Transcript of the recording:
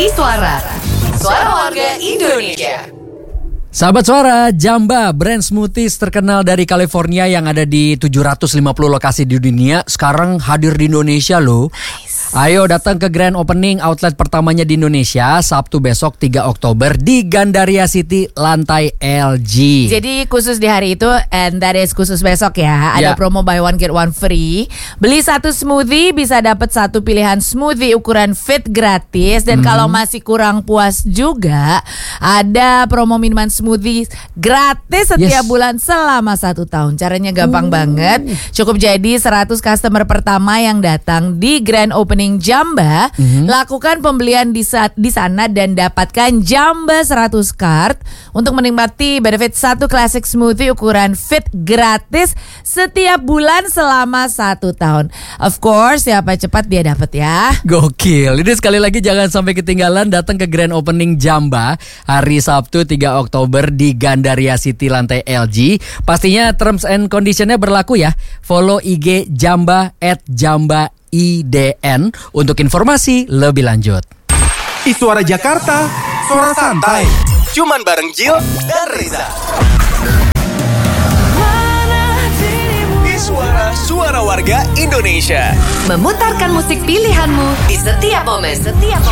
Iswara, Suara Warga Indonesia. Sahabat Suara, Jamba, brand smoothies terkenal dari California yang ada di 750 lokasi di dunia, sekarang hadir di Indonesia loh. Ayo datang ke grand opening outlet pertamanya di Indonesia Sabtu besok 3 Oktober di Gandaria City lantai LG. Jadi khusus di hari itu, and that is khusus besok ya, ada promo buy one get one free. Beli satu smoothie bisa dapat satu pilihan smoothie ukuran fit gratis. Dan kalau masih kurang puas juga, ada promo minuman smoothie gratis setiap bulan selama 1 tahun. Caranya gampang banget. Cukup jadi 100 customer pertama yang datang di grand opening Jamba, lakukan pembelian di sana dan dapatkan Jamba 100 card untuk menikmati benefit satu classic smoothie ukuran fit gratis setiap bulan selama 1 tahun. Of course, siapa cepat dia dapat ya. Gokil. Ini sekali lagi jangan sampai ketinggalan, datang ke grand opening Jamba hari Sabtu 3 Oktober di Gandaria City lantai LG. Pastinya terms and conditionnya berlaku ya. Follow IG Jamba @JambaIDN untuk informasi lebih lanjut. Iswara Jakarta, suara santai. Cuman bareng Jill dan Reza. Iswara, suara warga Indonesia. Memutarkan musik pilihanmu di setiap momen.